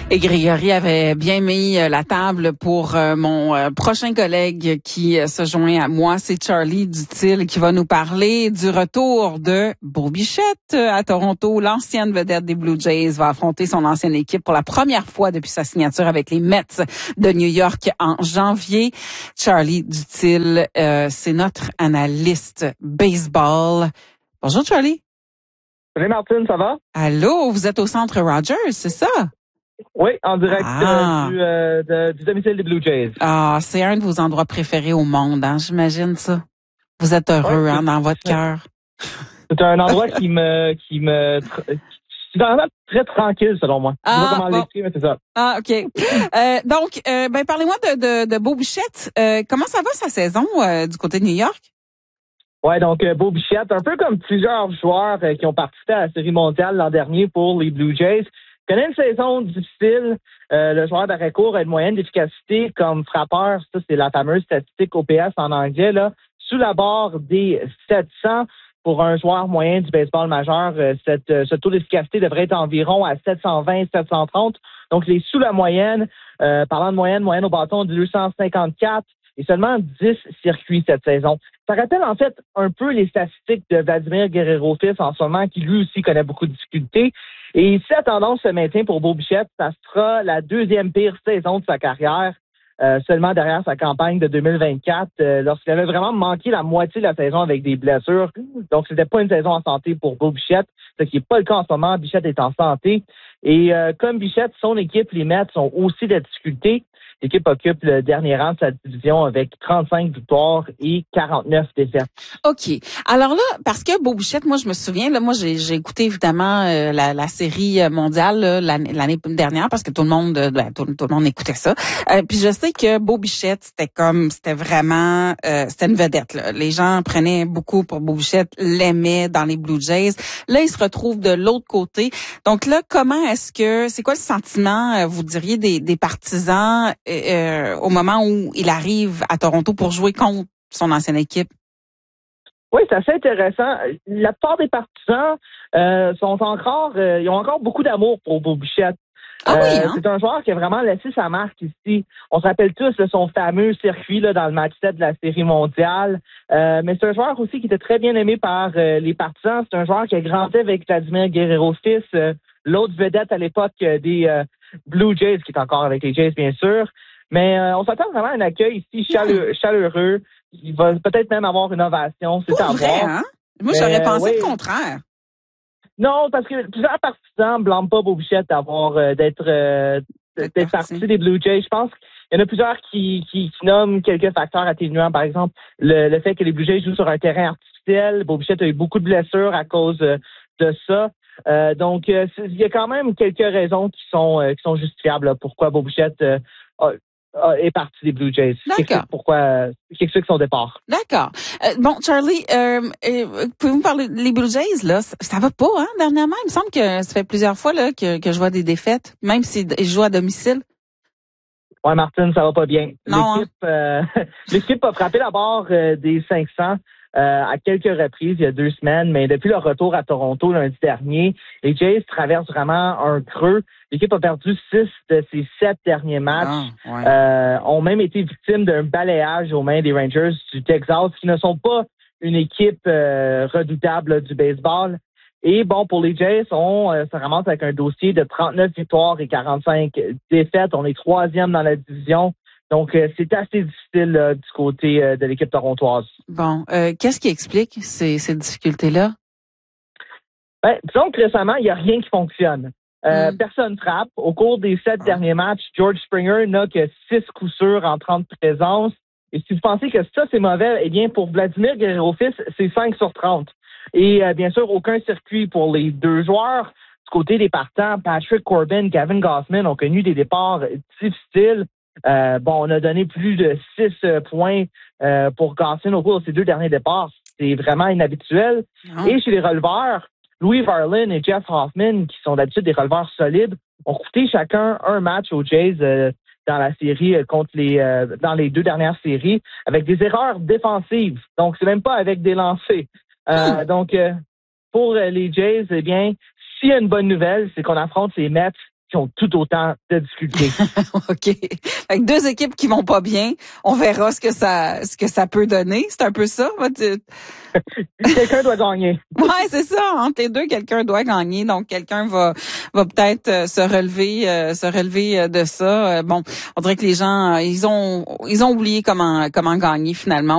Et Grégory avait bien mis la table pour mon prochain collègue qui se joint à moi. C'est Charlie Dutil qui va nous parler du retour de Bo Bichette à Toronto. L'ancienne vedette des Blue Jays va affronter son ancienne équipe pour la première fois depuis sa signature avec les Mets de New York en janvier. Charlie Dutil, c'est notre analyste baseball. Bonjour Charlie. Salut Martine, ça va? Allô, vous êtes au Centre Rogers, c'est ça? Oui, en direct du domicile des Blue Jays. Ah, c'est un de vos endroits préférés au monde, hein, j'imagine ça. Vous êtes heureux, Ouais, hein, dans votre cœur. C'est un endroit c'est vraiment très tranquille, selon moi. Je sais pas comment l'expliquer, mais c'est ça. Ah, OK. Donc, parlez-moi de Bo Bichette. Comment ça va sa saison du côté de New York? Ouais, donc Bo Bichette, un peu comme plusieurs joueurs qui ont participé à la Série mondiale l'an dernier pour les Blue Jays, connaît une saison difficile. Le joueur d'arrêt-court a une moyenne d'efficacité comme frappeur. Ça, c'est la fameuse statistique OPS en anglais, là. Sous la barre des 700 pour un joueur moyen du baseball majeur. Ce taux d'efficacité devrait être environ à 720-730. Donc, il est sous la moyenne. Parlant de moyenne au bâton de 254 et seulement 10 circuits cette saison. Ça rappelle en fait un peu les statistiques de Vladimir Guerrero-Fils en ce moment, qui lui aussi connaît beaucoup de difficultés. Et si la tendance se maintient pour Bo Bichette, ça sera la deuxième pire saison de sa carrière, seulement derrière sa campagne de 2024, lorsqu'il avait vraiment manqué la moitié de la saison avec des blessures. Donc, c'était pas une saison en santé pour Bo Bichette, ce qui n'est pas le cas en ce moment. Bichette est en santé. Et comme Bichette, son équipe, les Mets, ont aussi des difficultés. L'équipe occupe le dernier rang de sa division avec 35 victoires et 49 défaites. OK. Alors là, parce que Bo Bichette, moi, je me souviens, là, moi, j'ai écouté évidemment la série mondiale là, l'année dernière parce que tout le monde écoutait ça. Puis je sais que Bo Bichette, c'était vraiment, c'était une vedette. Là. Les gens prenaient beaucoup pour Bo Bichette, l'aimaient dans les Blue Jays. Là, il se retrouve de l'autre côté. Donc là, c'est quoi le sentiment, vous diriez, des partisans au moment où il arrive à Toronto pour jouer contre son ancienne équipe? Oui, c'est assez intéressant. La plupart des partisans ils ont encore beaucoup d'amour pour Bo Bichette. Ah oui, hein? C'est un joueur qui a vraiment laissé sa marque ici. On se rappelle tous de son fameux circuit là, dans le match 7 de la Série mondiale. Mais c'est un joueur aussi qui était très bien aimé par les partisans. C'est un joueur qui a grandi avec Vladimir Guerrero-Fils, l'autre vedette à l'époque des Blue Jays, qui est encore avec les Jays, bien sûr. Mais on s'attend vraiment à un accueil ici chaleureux. Il va peut-être même avoir une ovation. C'est à vrai, voir. Hein? Moi, j'aurais pensé le contraire. Non, parce que plusieurs partisans ne blâment pas Bo Bichette d'être parti des Blue Jays. Je pense qu'il y en a plusieurs qui nomment quelques facteurs atténuants. Par exemple, le fait que les Blue Jays jouent sur un terrain artificiel. Bo Bichette a eu beaucoup de blessures à cause de ça. Donc, il y a quand même quelques raisons qui sont justifiables là, pourquoi Bo Bichette est parti des Blue Jays. D'accord. Qui explique son départ. D'accord. Bon, Charlie, pouvez-vous parler des Blue Jays, là? Ça va pas, hein, dernièrement? Il me semble que ça fait plusieurs fois, là, que je vois des défaites, même s'ils jouent à domicile. Ouais, Martine, ça va pas bien. Non, L'équipe a frappé la barre des 500 à quelques reprises il y a 2 semaines, mais depuis leur retour à Toronto lundi dernier, les Jays traversent vraiment un creux. L'équipe a perdu 6 de ses 7 derniers matchs. Ont même été victimes d'un balayage aux mains des Rangers du Texas, qui ne sont pas une équipe redoutable là, du baseball. Et bon, pour les Jays, on se ramasse avec un dossier de 39 victoires et 45 défaites. On est 3e dans la division. Donc, c'est assez difficile du côté de l'équipe torontoise. Bon, qu'est-ce qui explique ces difficultés-là? Disons que récemment, il n'y a rien qui fonctionne. Personne frappe. Au cours des 7 derniers matchs, George Springer n'a que 6 coups sûrs en 30 présences. Et si vous pensez que ça, c'est mauvais, eh bien, pour Vladimir Guerrero-Fils, c'est 5 sur 30. Et bien sûr, aucun circuit pour les 2 joueurs. Du côté des partants, Patrick Corbin, Gavin Gausman ont connu des départs difficiles. On a donné plus de 6 points pour Gausman au cours de ces 2 derniers départs. C'est vraiment inhabituel. Et chez les releveurs, Louis Varlin et Jeff Hoffman, qui sont d'habitude des releveurs solides, ont coûté chacun un match aux Jays dans la série dans les 2 dernières séries, avec des erreurs défensives. Donc, c'est même pas avec des lancers. Donc, pour les Jays, eh bien, s'il y a une bonne nouvelle, c'est qu'on affronte les Mets qui ont tout autant de difficultés. OK. Fait que deux équipes qui vont pas bien, on verra ce que ça peut donner. C'est un peu ça. Quelqu'un doit gagner. Ouais, c'est ça. Entre les deux, quelqu'un doit gagner. Donc, quelqu'un va peut-être se relever de ça. Bon, on dirait que les gens, ils ont oublié comment gagner finalement.